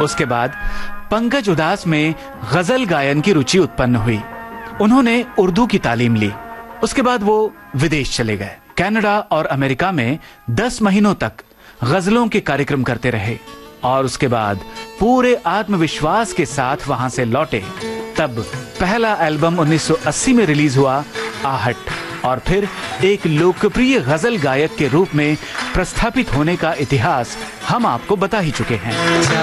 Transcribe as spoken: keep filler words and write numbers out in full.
उसके बाद पंकज उदास में गजल गायन की रुचि उत्पन्न हुई। उन्होंने उर्दू की तालीम ली। उसके बाद वो विदेश चले गए। कनाडा और अमेरिका में दस महीनों तक गजलों के कार्यक्रम करते रहे और उसके बाद पूरे आत्मविश्वास के साथ वहां से लौटे। तब पहला एल्बम उन्नीस सौ अस्सी में रिलीज हुआ, आहट, और फिर एक लोकप्रिय गजल गायक के रूप में प्रस्थापित होने का इतिहास हम आपको बता ही चुके हैं।